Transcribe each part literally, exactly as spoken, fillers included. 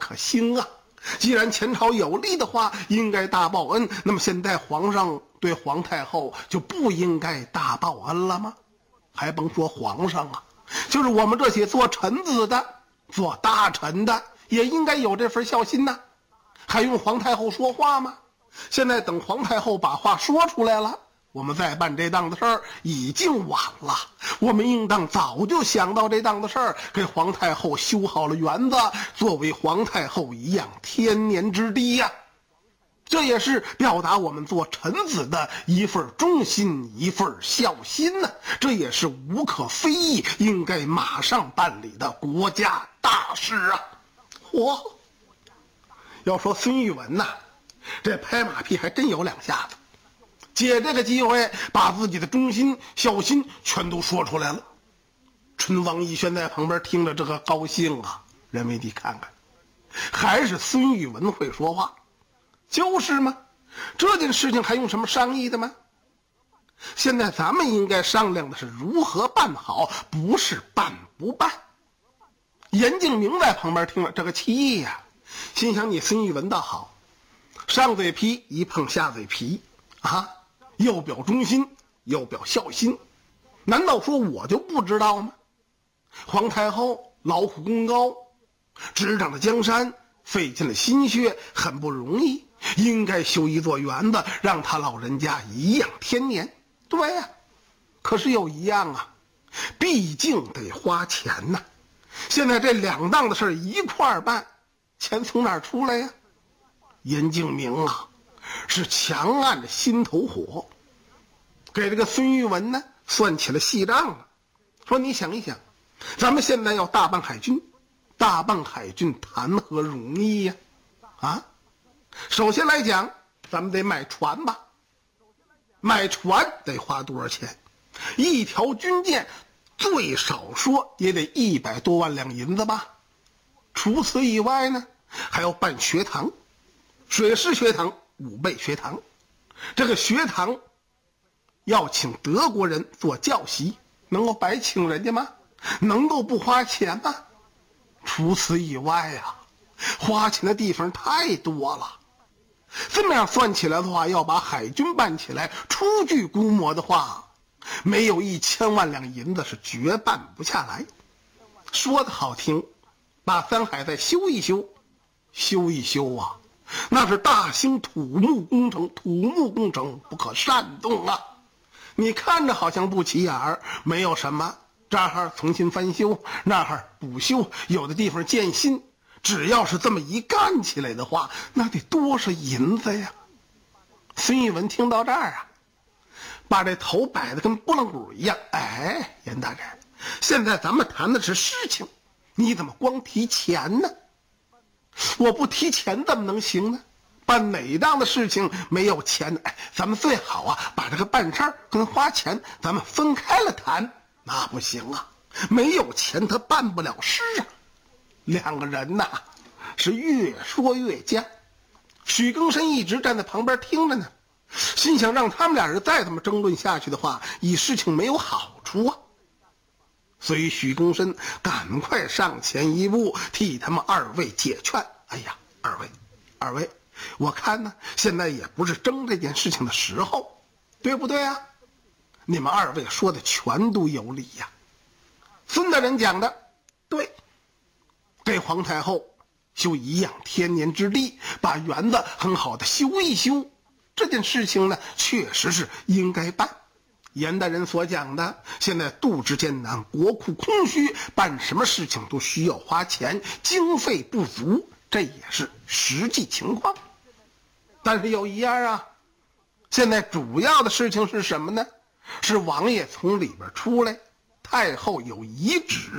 可兴啊。既然前朝有利的话，应该大报恩，那么现在皇上对皇太后就不应该大报恩了吗？还甭说皇上啊，就是我们这些做臣子的、做大臣的，也应该有这份孝心呐。还用皇太后说话吗？现在等皇太后把话说出来了，我们再办这档子事儿已经晚了。我们应当早就想到这档子事儿，给皇太后修好了园子，作为皇太后颐养天年之地呀、啊。这也是表达我们做臣子的一份忠心，一份孝心呢、啊。这也是无可非议，应该马上办理的国家大事啊！嚯！要说孙玉文呐、啊，这拍马屁还真有两下子。借这个机会把自己的忠心孝心全都说出来了。春王义宣在旁边听着这个高兴啊，认为你看看，还是孙玉文会说话。就是吗？这件事情还用什么商议的吗？现在咱们应该商量的是如何办好，不是办不办。严敬明在旁边听了这个气意呀、啊，心想你孙玉文倒好，上嘴皮一碰下嘴皮啊，又表忠心又表孝心，难道说我就不知道吗？皇太后劳苦功高，执掌了江山，费尽了心血，很不容易，应该修一座园子，让他老人家颐养天年。对呀、啊，可是有一样啊，毕竟得花钱呐、啊。现在这两档的事一块儿办，钱从哪儿出来呀？严敬明啊，是强按着心头火，给这个孙玉文呢算起了细账了。说你想一想，咱们现在要大办海军，大办海军谈何容易呀？啊，首先来讲，咱们得买船吧，买船得花多少钱？一条军舰最少说也得一百多万两银子吧。除此以外呢，还要办学堂，水师学堂、武备学堂。这个学堂要请德国人做教习，能够白请人家吗？能够不花钱吗？除此以外呀、啊，花钱的地方太多了。这么样算起来的话，要把海军办起来，初具估摸的话，没有一千万两银子是绝办不下来。说的好听，把三海再修一修，修一修啊，那是大兴土木工程，土木工程不可擅动啊。你看着好像不起眼儿，没有什么，这儿重新翻修，那儿补修，有的地方建新，只要是这么一干起来的话，那得多少银子呀？孙玉文听到这儿啊，把这头摆得跟拨浪鼓一样。哎，严大人，现在咱们谈的是事情，你怎么光提钱呢？我不提钱怎么能行呢？办哪档的事情没有钱？哎，咱们最好啊，把这个办事儿跟花钱咱们分开了谈。那不行啊，没有钱他办不了事啊。两个人呐，是越说越僵。许更深一直站在旁边听着呢，心想让他们俩人再这么争论下去的话，以事情没有好处啊。所以许更深赶快上前一步，替他们二位解劝。哎呀，二位，二位，我看呢，现在也不是争这件事情的时候，对不对啊？你们二位说的全都有理呀。孙大人讲的对，给皇太后修颐养天年之地，把园子很好的修一修，这件事情呢，确实是应该办。严大人所讲的，现在度之艰难，国库空虚，办什么事情都需要花钱，经费不足，这也是实际情况。但是有一样啊，现在主要的事情是什么呢？是王爷从里边出来，太后有遗旨。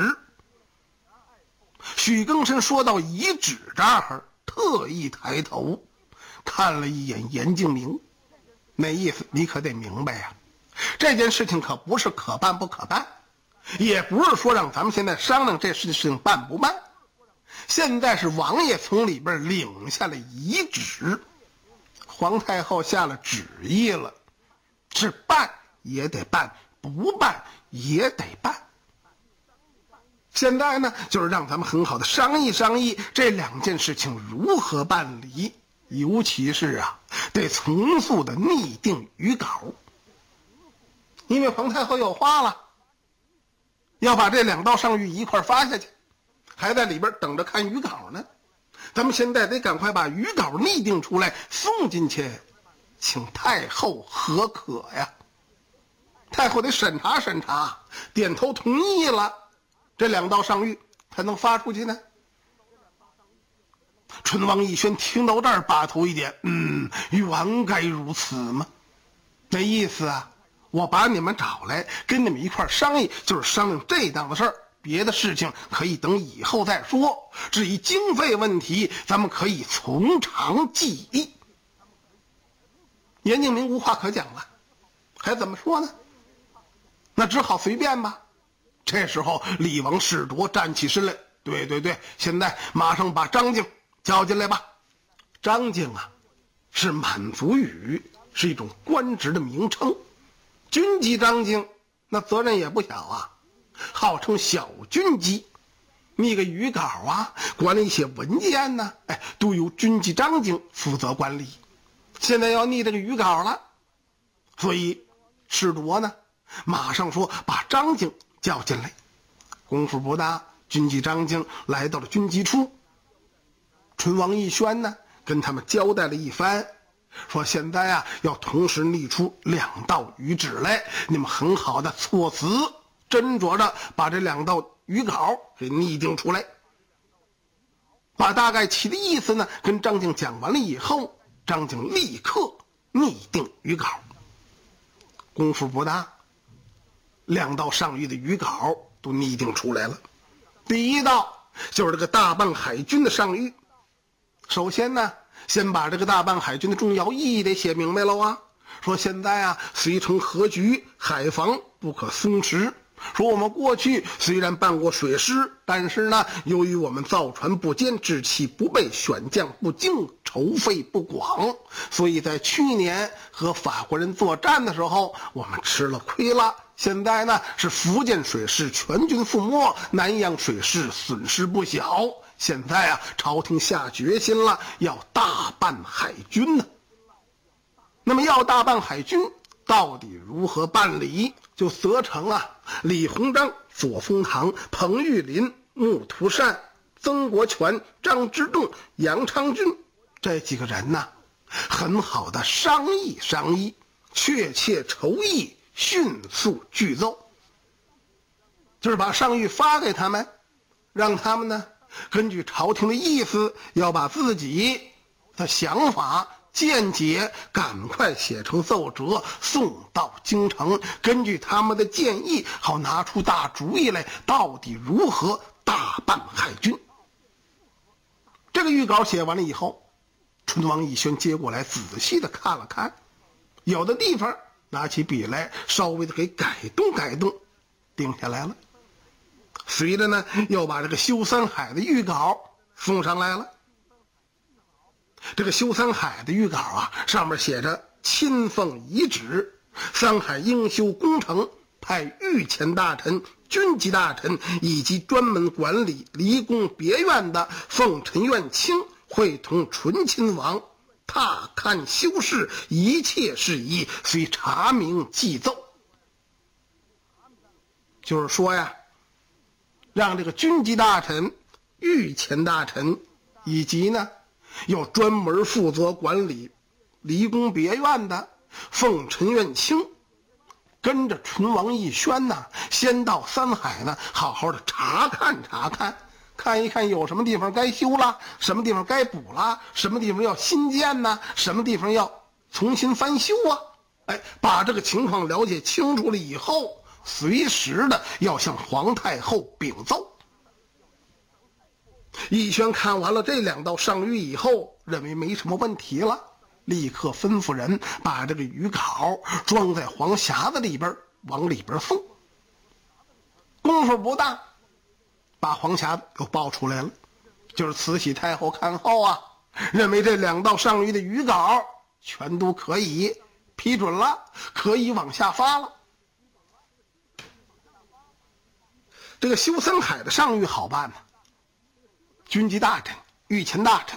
许更深说到遗旨这儿，特意抬头看了一眼严敬明，那意思你可得明白呀、啊，这件事情可不是可办不可办，也不是说让咱们现在商量这事情办不办。现在是王爷从里边领下了遗旨，皇太后下了旨意了，是办也得办，不办也得办。 现在呢，就是让咱们很好的商议商议这两件事情如何办理，尤其是啊，得从速的拟定语稿。因为皇太后有话了，要把这两道上谕一块发下去，还在里边等着看语稿呢。咱们现在得赶快把语稿拟定出来，送进去，请太后核可呀。太后得审查审查，点头同意了，这两道上谕才能发出去呢。春王奕轩听到这儿，把头一点，嗯，原该如此吗？那意思啊，我把你们找来，跟你们一块商议，就是商量这档子事儿，别的事情可以等以后再说。至于经费问题，咱们可以从长计议。严敬明无话可讲了，还怎么说呢？那只好随便吧。这时候李王士铎站起身来，对对对，现在马上把张敬叫进来吧。张敬啊，是满族语，是一种官职的名称。军机张敬那责任也不小啊，号称小军机。拟个语稿啊，管理一些文件呢，哎，都由军机张敬负责管理。现在要拟这个语稿了，所以士铎呢马上说把张敬叫进来。功夫不大，军机张敬来到了军机处。春王奕轩呢跟他们交代了一番，说现在啊要同时拟出两道谕旨来，你们很好的措辞斟酌着把这两道谕稿给拟定出来。把大概其的意思呢跟张敬讲完了以后，张敬立刻拟定谕稿。功夫不大，两道上谕的谕稿都拟定出来了。第一道就是这个大半海军的上谕。首先呢，先把这个大半海军的重要意义得写明白了啊。说现在啊，随城河局，海防不可松弛。说我们过去虽然办过水师，但是呢，由于我们造船不坚，志气不备，选将不精，筹费不广，所以在去年和法国人作战的时候，我们吃了亏了。现在呢，是福建水师全军覆没，南洋水师损失不小。现在啊，朝廷下决心了，要大办海军呢。那么要大办海军，到底如何办理？就责成啊，李鸿章、左宗棠、彭玉麟、穆图善、曾国荃、张之洞、杨昌俊这几个人呢，很好的商议商议，确切筹议，迅速具奏。就是把上谕发给他们，让他们呢根据朝廷的意思，要把自己的想法见解赶快写成奏折送到京城，根据他们的建议，好拿出大主意来，到底如何大办海军。这个谕稿写完了以后，春王奕轩接过来仔细的看了看，有的地方拿起笔来稍微的给改动改动，定下来了。随着呢又把这个修三海的谕稿送上来了。这个修三海的谕稿啊，上面写着亲奉遗旨，三海应修工程，派御前大臣、军机大臣以及专门管理离宫别院的奉陈院卿会同醇亲王踏看修饰，一切事宜虽查明记奏。就是说呀，让这个军机大臣、御前大臣以及呢有专门负责管理离宫别院的奉陈院卿，跟着春王奕轩呢，先到三海呢，好好的查看查看，看一看有什么地方该修了，什么地方该补了，什么地方要新建呢，什么地方要重新翻修啊。哎，把这个情况了解清楚了以后，随时的要向皇太后禀奏。奕轩看完了这两道上谕以后，认为没什么问题了，立刻吩咐人把这个谕稿装在黄匣子里边，往里边送。功夫不大，把黄匣子又抱出来了。就是慈禧太后看后啊，认为这两道上谕的谕稿全都可以批准了，可以往下发了。 这个修森海的上谕好办吗？军机大臣、御前大臣